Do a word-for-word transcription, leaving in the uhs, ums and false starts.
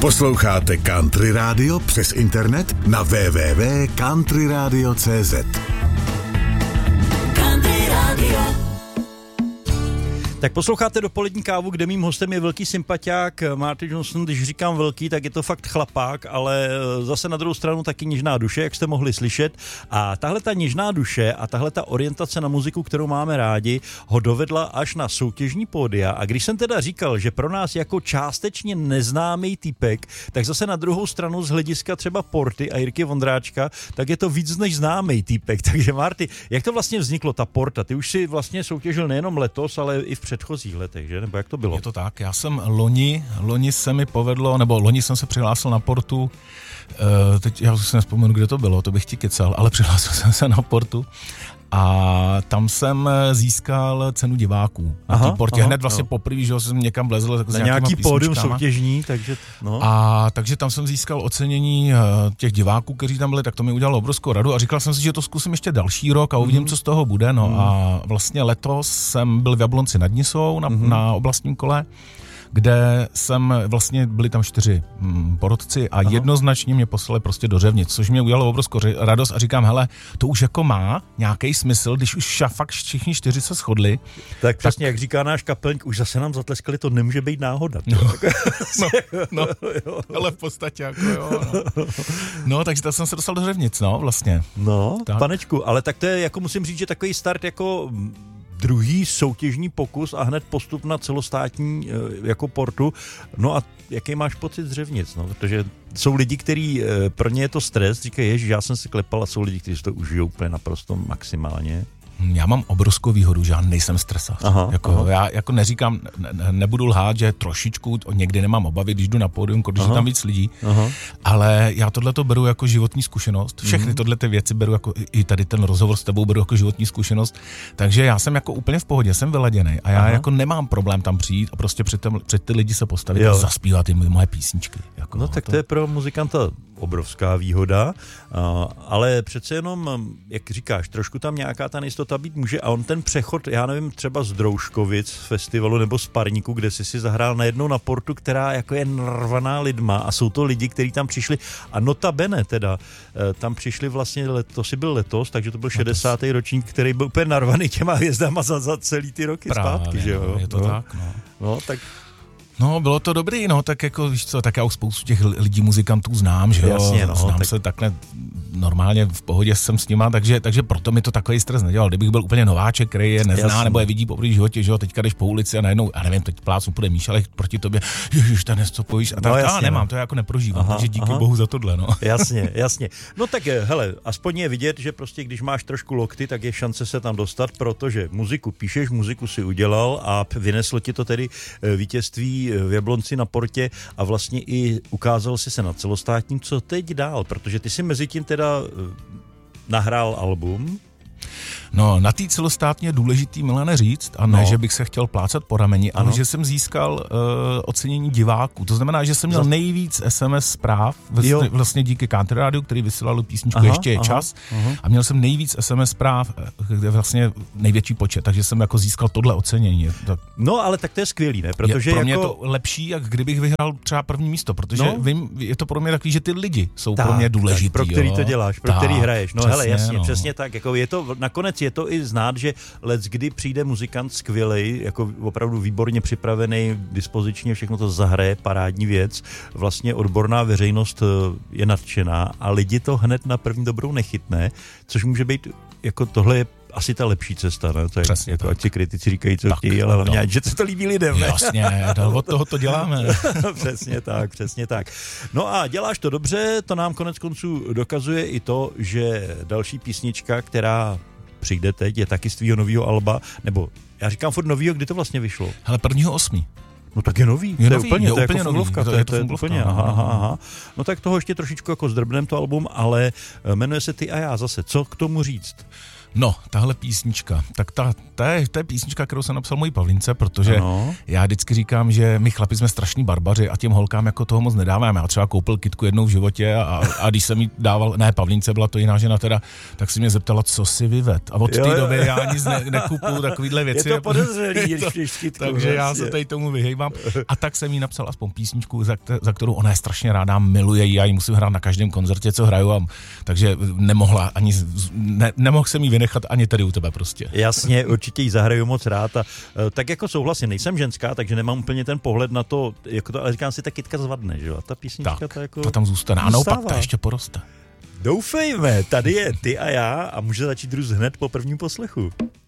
Posloucháte Country Radio přes internet na w w w tečka country radio tečka c z. Country Radio. Tak posloucháte Dopolední kávu, kde mým hostem je velký sympatiák Marty Johnson. Když říkám velký, tak je to fakt chlapák, ale zase na druhou stranu taky něžná duše, jak jste mohli slyšet. A tahle ta něžná duše a tahle ta orientace na muziku, kterou máme rádi, ho dovedla až na soutěžní pódia. A když jsem teda říkal, že pro nás jako částečně neznámý týpek, tak zase na druhou stranu z hlediska třeba Porty a Jirky Vondráčka, tak je to víc než známý týpek. Takže Marty, jak to vlastně vzniklo, ta Porta? Ty už si vlastně soutěžil nejenom letos, ale i v předchozích letech, že? Nebo jak to bylo? Je to tak, já jsem loni, loni se mi povedlo, nebo loni jsem se přihlásil na Portu, uh, teď já si nespomenu, kde to bylo, to bych ti kecal, ale přihlásil jsem se na Portu a tam jsem získal cenu diváků. Aha, na té Portě aha, hned vlastně poprvé, že jsem někam vlezl na nějaký pódium soutěžní, takže no. A takže tam jsem získal ocenění těch diváků, kteří tam byli, tak to mi udělalo obrovskou radu a říkal jsem si, že to zkusím ještě další rok a uvidím, mm. co z toho bude. No mm. a vlastně letos jsem byl v Jablonci nad Nisou na, mm. na oblastním kole, kde jsem, vlastně byli tam čtyři hm, porotci a aha. jednoznačně mě poslali prostě do Řevnic, což mě udělalo obrovskou radost a říkám, hele, to už jako má nějaký smysl, když už ša, fakt všichni čtyři se shodli. Tak přesně, tak, jak říká náš kapelník, už zase nám zatleskali, to nemůže být náhoda. No, no, no, ale v podstatě jako jo. No, no takže tak jsem se dostal do Řevnic, no, vlastně. No, tak. Panečku, ale tak to je, jako musím říct, že takový start jako druhý soutěžní pokus a hned postup na celostátní jako Portu. No a jaký máš pocit z Řevnic? No? Protože jsou lidi, kteří pro ně je to stres, říkají, ježiš, já jsem si klepal a jsou lidi, kteří si to užijou úplně naprosto maximálně. Já mám obrovskou výhodu, že já nejsem stresař. Aha, jako, aha. Já jako neříkám, ne, nebudu lhát, že trošičku někdy nemám obavy, když jdu na pódium, když je tam víc lidí, aha. ale já tohleto beru jako životní zkušenost. Všechny mm. tohleto věci beru jako, i tady ten rozhovor s tebou beru jako životní zkušenost. Takže já jsem jako úplně v pohodě, jsem vyladěnej a já aha. jako nemám problém tam přijít a prostě před, tem, před ty lidi se postavit jo. a zaspívat ty moje písničky. Jako, no tak to... to je pro muzikanta obrovská výhoda, ale přece jenom, jak říkáš, trošku tam nějaká ta nejistota být může a on ten přechod, já nevím, třeba z Drouškovic festivalu nebo z Parníku, kde jsi si zahrál najednou na Portu, která jako je narvaná lidma a jsou to lidi, kteří tam přišli a notabene teda, tam přišli vlastně, to si byl letos, takže to byl šedesátý ročník, který byl úplně narvaný těma hvězdama za, za celý ty roky Právě, zpátky, že jo? Je to no. tak, no. No, tak No, bylo to dobrý, no, tak jako, víš co, tak já už spoustu těch lidí, muzikantů znám, že jo, Jasně, no, znám tak... se takhle normálně v pohodě jsem s nima, takže, takže proto mi to takový stres nedělal. Kdybych byl úplně nováček, který je nezná, Jasně. nebo je vidí poprvé v životě, že jo, teďka jdeš po ulici a najednou, a nevím, teď plácnu, půjde Míša, ale proti tobě, ježiš, ten co pojíš, a tak, no, jasně, nemám, no. to já jako neprožívám, aha, takže díky aha. bohu za tohle, no. Jasně, jasně. No tak hele, aspoň je vidět, že prostě když máš trošku lokty, tak je šance se tam dostat, protože muziku píšeš, muziku si udělal a vyneslo ti to tedy vítězství v Jablonci na Portě a vlastně i ukázal si se na celostátním, co teď dál, protože ty si mezi tím teda nahrál album. No, na té celostátně je důležitý, Milane, říct, a ne, no. že bych se chtěl plácat po rameni, ano. ale že jsem získal uh, ocenění diváků. To znamená, že jsem měl nejvíc es em es zpráv, vlastně, vlastně díky Country Radio, který vysílal písničku aha, Ještě je aha, čas, aha. a měl jsem nejvíc es em es zpráv, kde vlastně největší počet, takže jsem jako získal tohle ocenění. Tak... No, ale tak to je skvělý, ne? Protože je, pro mě jako... je to lepší, jak kdybych vyhrál třeba první místo, protože no. vím, je to pro mě takový, že ty lidi jsou tak, pro mě důležitý. Tak, pro který jo? to děláš, pro tak, který hraješ. No přesně, hele, jasně, no. přesně tak, jako je to, nakonec je to i znát, že lec kdy přijde muzikant skvělej, jako opravdu výborně připravený, dispozičně všechno to zahraje, parádní věc, vlastně odborná veřejnost je nadšená a lidi to hned na první dobrou nechytne, což může být, jako tohle je asi ta lepší cesta, ne? To je, Přesně jako, tak. ať si kritici říkají, co tak, chtějí, ale hlavně, no. že se to líbí lidem. Ne? Jasně, od toho to děláme. Přesně tak, přesně tak. No a děláš to dobře, to nám konec konců dokazuje i to, že další písnička, která přijde teď, je taky z tvýho novýho alba, nebo já říkám furt novýho, kdy to vlastně vyšlo? Hele, prvního osmi. No tak je nový, je to nový, je úplně, je to je úplně jako nový, funglovka, to, to je, je to to je funglovka, úplně, aha, aha, aha. No tak toho ještě trošičku jako zdrbnem to album, ale jmenuje se Ty a já zase. Co k tomu říct? No, tahle písnička, tak ta, ta, je, ta je písnička, kterou jsem napsal mojí Pavlince, protože ano. Já vždycky říkám, že my chlapi jsme strašní barbaři a těm holkám jako toho moc nedáváme. Já třeba koupil kytku jednou v životě a, a když jsem jí dával, ne, Pavlince byla to jiná žena teda, tak si mě zeptala, co si vyved. A od té doby já nic ne, nekupuju takovýhle věci. Je to podezřelý, když jdeš kytku. Takže vlastně. Já se tady tomu vyhejbám. A tak jsem jí napsal aspoň písničku, za, za kterou ona je strašně ráda, miluje ji, já ji musím hrát na každém koncertě, co hraju. A, takže nemohla ani, ne, nemohl jsem jí vynechat ani tady u tebe prostě. Jasně, určitě ji zahraju moc rád. A, tak jako souhlasím, nejsem ženská, takže nemám úplně ten pohled na to, jako to, ale říkám si, ta kytka zvadne, že jo? A ta písnička tak, ta jako to tam zůstane. Ano, pak ta ještě poroste. Doufejme, tady je ty a já a může začít Drus hned po prvním poslechu.